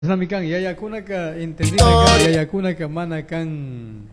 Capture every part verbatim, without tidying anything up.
Islamican yayakuna ka entendida kan yayakuna ka mana kan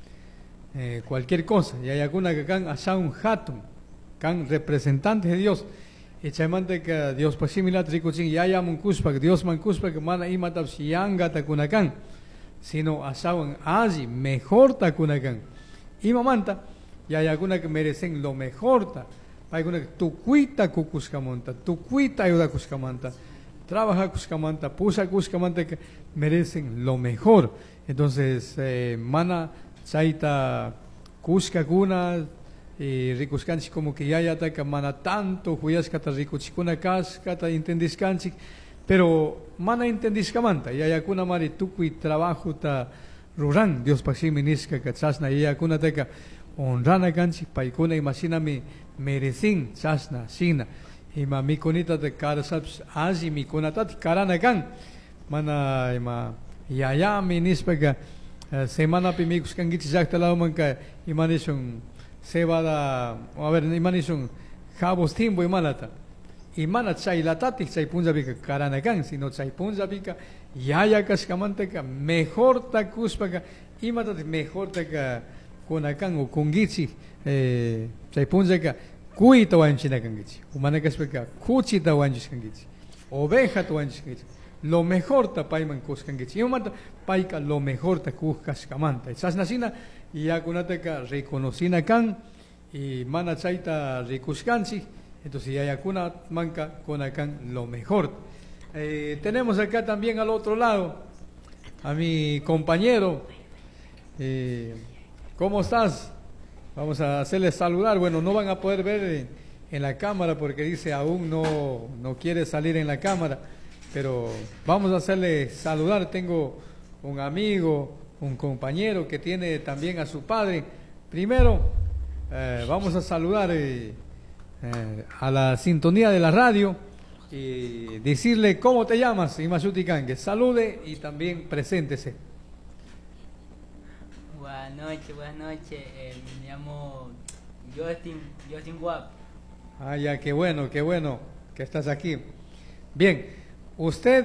eh, cualquier cosa yayakuna ka kan asaun hatun kan representantes de Dios echamante que Dios pasimilat rikuchin yayamun kuspa Dios man kuspa que mana imatab sianga takunakan sino asaun allí mejor takunakan imamanta yayakuna que merecen lo mejor ta paikuna tu cuita kukuskamanta tu cuita ayuda kuskamanta trabaja Cuscamanta, pusa Cuscamanta que merecen lo mejor. Entonces, eh, mana chaita Cusca Cuna y ricuscanchi como que ya ya ta mana tanto huyas kata ricuchicuna cas kata intendiscanchi, pero mana intendiscamanta, ya ya kuna mari tuqui trabajo ta ruran Dios paxi minisca kachasna ya kuna teca honrana canchi paikuna imagíname merecen chasna sina. Ima mikonita de karasabs azi mikonata karana kan mana ima yaya minispega semana pimikus kan giti jakta lauman ka imanishun sebada a ver imanishun jabos timbo imanata imana chai latati chai punjabika karana kan sino chai punjabika yaya kaskamanta ka mejor ta kuspaga imata mejor ta ka konakan o kongiti eh chai punjaka Kui tawanchina kangichi, humana kaspeka, kuchi tawanchis kangichi, oveja tawanchis kangichi, lo mejor ta paiman kus kangichi, y mata paika lo mejor ta kus kaskamanta, esas nacina y ya kunateka reconocina kan y mana chaita rikuskanchi, entonces ya yakuna manca konakan lo mejor. Eh, tenemos acá también al otro lado a mi compañero, eh, ¿cómo estás? Vamos a hacerles saludar. Bueno, no van a poder ver en, en la cámara porque dice aún no, no quiere salir en la cámara, pero vamos a hacerle saludar. Tengo un amigo, un compañero que tiene también a su padre. Primero, eh, vamos a saludar eh, eh, a la sintonía de la radio y decirle cómo te llamas, Imasuti Kange. Salude y también preséntese. Buenas noches, buenas noches. Eh, me llamo Justin, Justin Wap. Ah, ya, qué bueno, qué bueno que estás aquí. Bien, ¿usted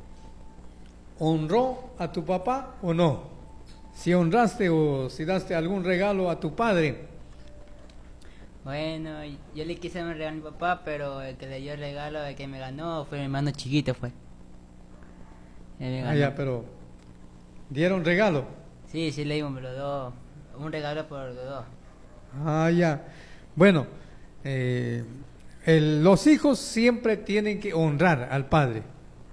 honró a tu papá o no? Si honraste o si daste algún regalo a tu padre. Bueno, yo le quise dar un regalo a mi papá, pero el que le dio el regalo, el que me ganó, fue mi hermano chiquito, fue. Ah, ya, pero ¿dieron regalo? Sí, sí le dimos los dos, un regalo por los dos. Ah, ya. Bueno, eh, el, los hijos siempre tienen que honrar al padre.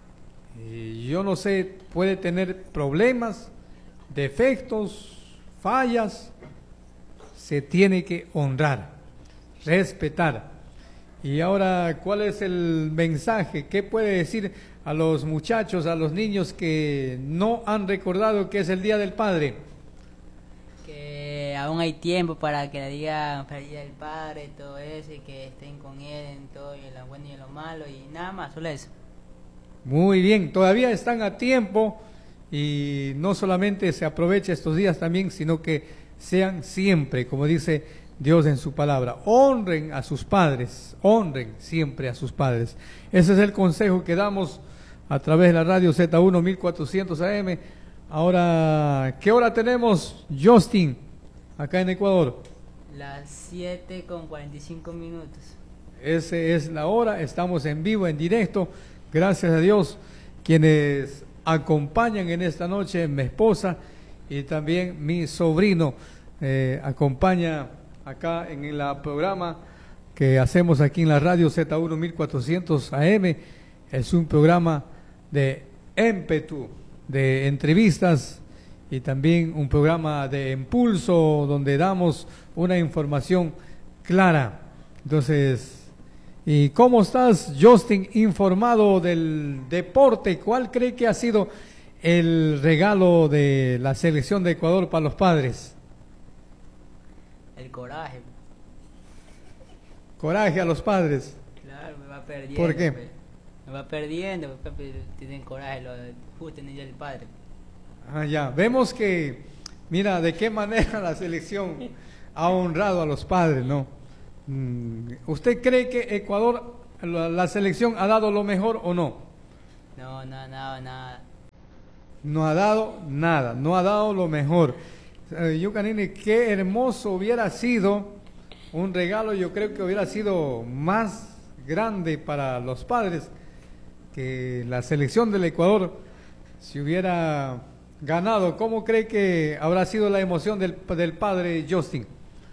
Y yo no sé, puede tener problemas, defectos, fallas, se tiene que honrar, respetar. Y ahora, ¿cuál es el mensaje? ¿Qué puede decir a los muchachos, a los niños que no han recordado que es el Día del Padre? Que aún hay tiempo para que le digan feliz Día del Padre, todo eso, y que estén con él en todo, y en lo bueno y en lo malo, y nada más, solo eso. Muy bien, todavía están a tiempo y no solamente se aprovecha estos días también, sino que sean siempre, como dice Dios en su palabra, honren a sus padres, honren siempre a sus padres. Ese es el consejo que damos a través de la radio Z uno mil cuatrocientos A M. Ahora, ¿qué hora tenemos, Justin, acá en Ecuador? Las siete con cuarenta y cinco minutos. Esa es la hora, estamos en vivo, en directo, gracias a Dios, quienes acompañan en esta noche, mi esposa y también mi sobrino eh, acompaña acá en el programa que hacemos aquí en la radio Z uno mil cuatrocientos A M. Es un programa de ímpetu, de entrevistas y también un programa de impulso donde damos una información clara. Entonces, ¿y cómo estás, Justin, informado del deporte? ¿Cuál cree que ha sido el regalo de la selección de Ecuador para los padres? El coraje. Coraje a los padres. Claro, me va perdiendo. ¿Por qué? Pues. Me va perdiendo, porque tienen coraje, lo, justo en el Día del Padre. Ah, ya. Vemos que, mira, de qué manera la selección ha honrado a los padres, ¿no? ¿Usted cree que Ecuador, la, la selección ha dado lo mejor o no? No, no, no, nada. no ha dado nada, no ha dado lo mejor. Eh, Yucanini, qué hermoso hubiera sido un regalo, yo creo que hubiera sido más grande para los padres que la selección del Ecuador si hubiera ganado. ¿Cómo cree que habrá sido la emoción del, del padre Justin?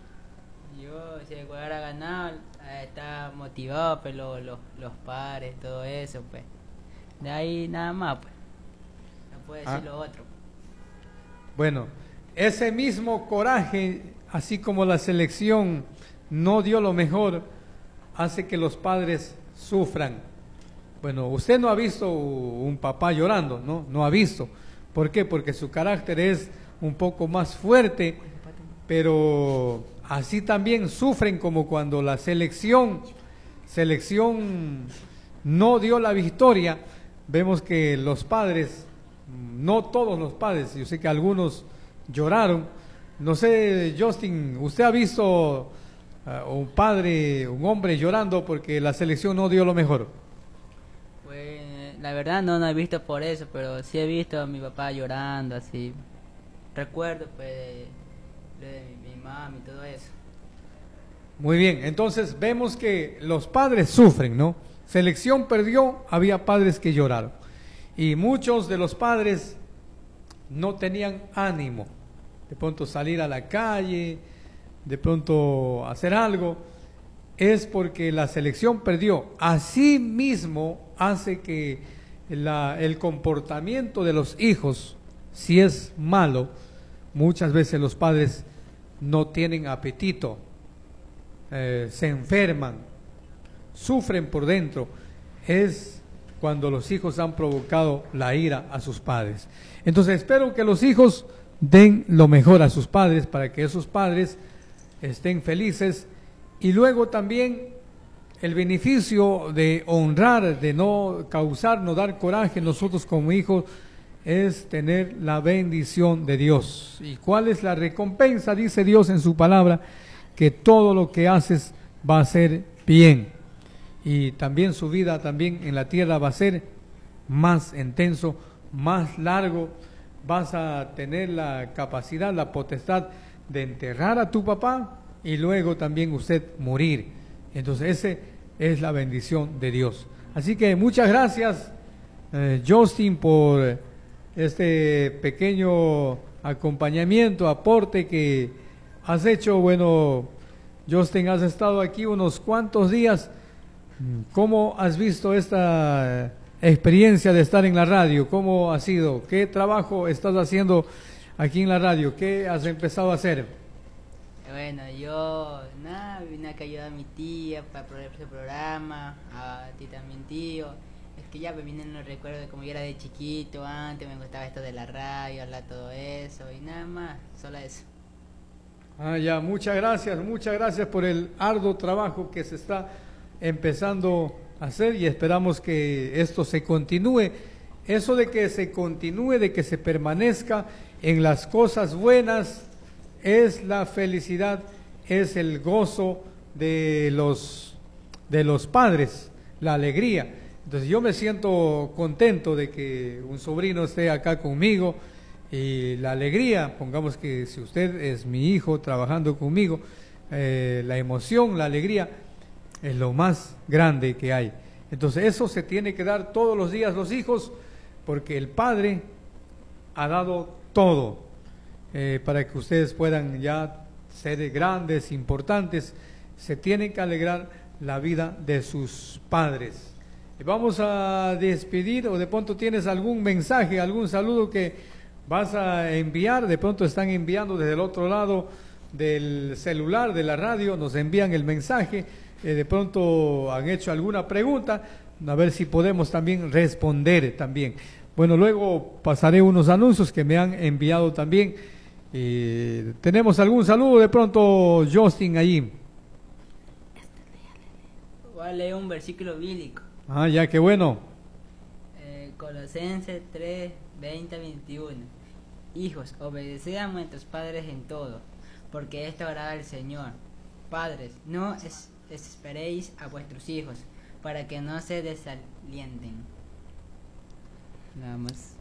Yo, si el Ecuador ha ganado, eh, está motivado, pero los, los padres, todo eso, pues. De ahí nada más, pues. No puede decir Ah. lo otro. Bueno, ese mismo coraje, así como la selección no dio lo mejor, hace que los padres sufran. Bueno, usted no ha visto un papá llorando, ¿no? No ha visto. ¿Por qué? Porque su carácter es un poco más fuerte, pero así también sufren como cuando la selección, selección no dio la victoria. Vemos que los padres, no todos los padres, yo sé que algunos lloraron. No sé, Justin, ¿usted ha visto uh, un padre, un hombre llorando porque la selección no dio lo mejor? Pues la verdad no, no he visto por eso, pero sí he visto a mi papá llorando, así. Recuerdo pues de, de mi, mi mamá y todo eso. Muy bien, entonces vemos que los padres sufren, ¿no? Selección perdió, había padres que lloraron. Y muchos de los padres no tenían ánimo de pronto salir a la calle, de pronto hacer algo. Es porque la selección perdió. Así mismo hace que la, el comportamiento de los hijos, si es malo, muchas veces los padres no tienen apetito, eh, se enferman, sufren por dentro. Es cuando los hijos han provocado la ira a sus padres. Entonces espero que los hijos den lo mejor a sus padres para que esos padres estén felices. Y luego también el beneficio de honrar, de no causar, no dar coraje nosotros como hijos, es tener la bendición de Dios. ¿Y cuál es la recompensa? Dice Dios en su palabra, que todo lo que haces va a ser bien. Y también su vida también en la tierra va a ser más intenso, más largo. Vas a tener la capacidad, la potestad de enterrar a tu papá y luego también usted morir. Entonces esa es la bendición de Dios. Así que muchas gracias, eh, Justin, por este pequeño acompañamiento, aporte que has hecho. Bueno, Justin, has estado aquí unos cuantos días. ¿Cómo has visto esta experiencia de estar en la radio? ¿Cómo ha sido? ¿Qué trabajo estás haciendo aquí en la radio? ¿Qué has empezado a hacer? Bueno, yo nada, vine acá a ayudar a mi tía para ese programa, a ti también, tío. Es que ya me vienen los recuerdos de cómo yo era de chiquito antes, me gustaba esto de la radio, hablar todo eso y nada más, solo eso. Ah, ya, muchas gracias, muchas gracias por el arduo trabajo que se está empezando a hacer y esperamos que esto se continúe. Eso de que se continúe, de que se permanezca en las cosas buenas, es la felicidad, es el gozo de los, de los padres, la alegría. Entonces yo me siento contento de que un sobrino esté acá conmigo y la alegría, pongamos que si usted es mi hijo trabajando conmigo, eh, la emoción, la alegría es lo más grande que hay. Entonces eso se tiene que dar todos los días los hijos, porque el Padre ha dado todo eh, para que ustedes puedan ya ser grandes, importantes. Se tienen que alegrar la vida de sus padres. Y vamos a despedir, o de pronto tienes algún mensaje, algún saludo que vas a enviar. De pronto están enviando desde el otro lado del celular, de la radio, nos envían el mensaje. Eh, de pronto han hecho alguna pregunta, a ver si podemos también responder también. Bueno, luego pasaré unos anuncios que me han enviado también. Eh, ¿Tenemos algún saludo de pronto, Justin, allí? Voy a leer un versículo bíblico. Ah, ya, qué bueno. Eh, Colosenses tres, veinte, veintiuno. Hijos, obedeced a vuestros padres en todo, porque esto agrada al Señor. Padres, no es esperéis a vuestros hijos, para que no se desalienten. Nada más.